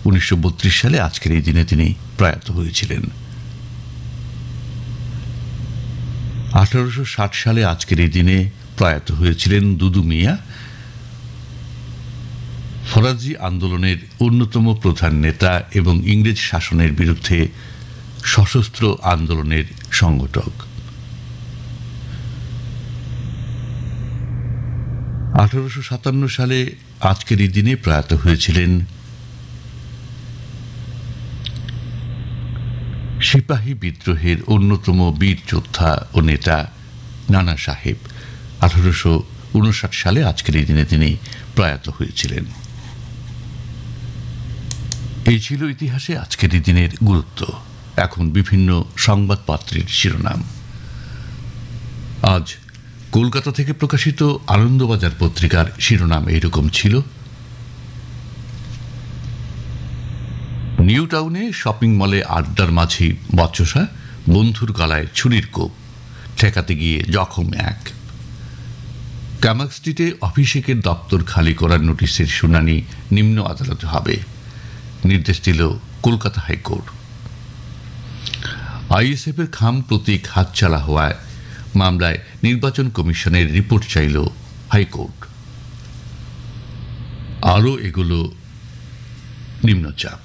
1932 সালে আজকের এই দিনে তিনি প্রয়াত হয়েছিলেন। 1860 সালে আজকের এই দিনে প্রয়াত হয়েছিলেন দুদু মিয়া, ফরাজি আন্দোলনের অন্যতম প্রধান নেতা এবং ইংরেজ শাসনের বিরুদ্ধে সশস্ত্র আন্দোলনের সংগঠক। 1857 সালে আজকের এই দিনে প্রয়াত হয়েছিলেন সিপাহী বিদ্রোহের অন্যতম বীর যোদ্ধা ও নেতা নানা সাহেব। 1859 সালে আজকের এই দিনে তিনি প্রয়াত হয়েছিলেন। এই ছিল ইতিহাসে আজকের এই দিনের গুরুত্ব। এখন বিভিন্ন সংবাদপত্রের শিরোনাম। আজ কলকাতা থেকে প্রকাশিত আনন্দবাজার পত্রিকার শিরোনাম এইরকম ছিল: নিউ টাউনে শপিং মলে আড্ডার মাঝে বচসা, বন্ধুর গলায় ছুরির কোপ, ঠেকাতে গিয়ে জখম এক। কামাক স্ট্রিটে অভিষেকের দপ্তর খালি করার নোটিশের শুনানি নিম্ন আদালতে হবে, নির্দেশ দিল কলকাতা হাইকোর্ট। আইএসএফ এর খাম প্রতীক হাতছাড়া হওয়ায় মামলায় নির্বাচন কমিশনের রিপোর্ট চাইল হাইকোর্ট। আরও এগুলো নিম্নচাপ।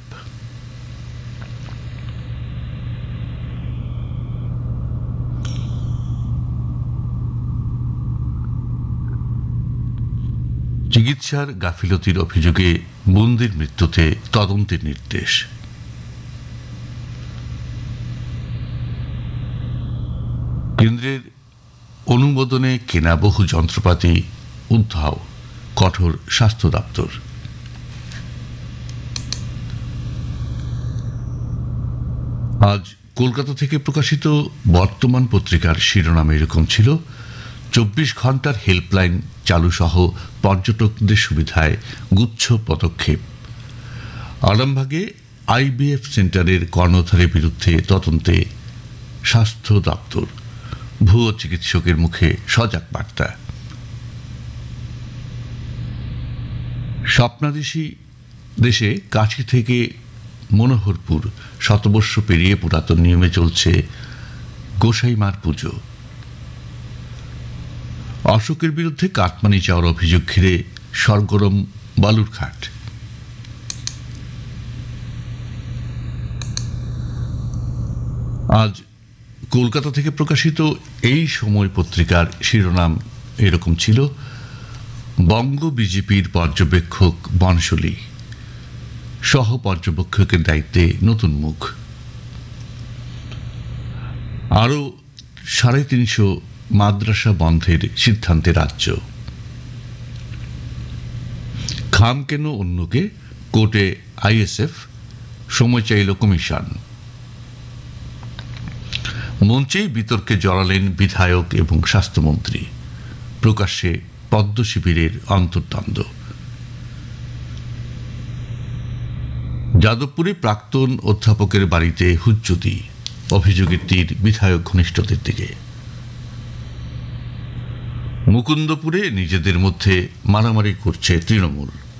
চিকিৎসার গাফিলতির অভিযোগে বন্দির মৃত্যুতে তদন্তের নির্দেশ। কেন্দ্রের অনুমোদনে কেনা বহু যন্ত্রপাতি উদ্ধাও কঠোর স্বাস্থ্য দপ্তর। আজ কলকাতা থেকে প্রকাশিত বর্তমান পত্রিকার শিরোনাম এরকম ছিল: 24 ঘন্টার হেল্পলাইন চালু সহ পর্যটকদের সুবিধায় গুচ্ছ পদক্ষেপ। আরামবাগে আইবিএফ সেন্টারের কর্ণধারের বিরুদ্ধে তদন্তে স্বাস্থ্য দপ্তর, ভুয়ো চিকিৎসকের মুখে সজাগ বার্তা। স্বপ্নাদেশী দেশে কাছি থেকে মনোহরপুর শতবর্ষ পেরিয়ে পুরাতন নিয়মে চলছে গোসাইমার পুজো। অশোকের বিরুদ্ধে কাটমানি চাওয়ার অভিযোগ ঘিরে সরগরম বালুরঘাট। আজ কলকাতা থেকে প্রকাশিত এই সময় পত্রিকার শিরোনাম এরকম ছিল: বঙ্গ বিজেপির পর্যবেক্ষক বনশলী, সহ পর্যবেক্ষকের দায়িত্বে নতুন মুখ। আরও 350 মাদ্রাসা বন্ধের সিদ্ধান্তে রাজ্য। খাম কেন অন্যকে, কোর্টে আইএসএফ, সময় চাইল কমিশন। মঞ্চেই বিতর্কে জড়ালেন বিধায়ক এবং স্বাস্থ্যমন্ত্রী, প্রকাশ্যে পদ্ম শিবিরের অন্তর্দ্বন্দ্ব। যাদবপুরে প্রাক্তন অধ্যাপকের বাড়িতে হুজ্জতি, অভিযোগের তীর বিধায়ক ঘনিষ্ঠদের দিকে। মুকুন্দপুরে নিজেদের মধ্যে মারামারি করছে তৃণমূল।